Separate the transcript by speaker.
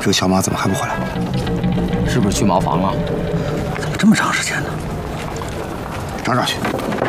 Speaker 1: 个小马怎么还不回来？
Speaker 2: 是不是去茅房了？
Speaker 1: 怎么这么长时间呢？找找去。